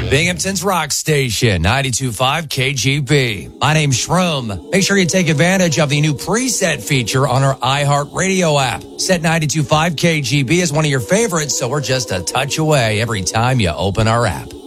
Binghamton's rock station, 92.5 KGB. My name's Shroom. Make sure you take advantage of the new preset feature on our iHeartRadio app. Set 92.5 KGB as one of your favorites, so we're just a touch away every time you open our app.